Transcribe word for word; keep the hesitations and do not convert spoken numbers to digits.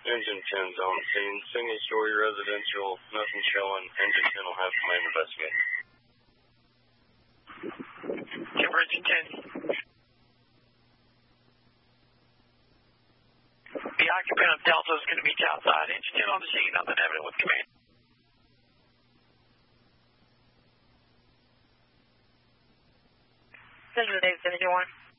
Engine ten's on scene. Single story residential. Nothing showing. Engine ten will have command investigate. Timber Engine ten. The occupant of Delta is going to meet you outside. Engine ten on the scene. Nothing evident with command. Central Dave seventy-one.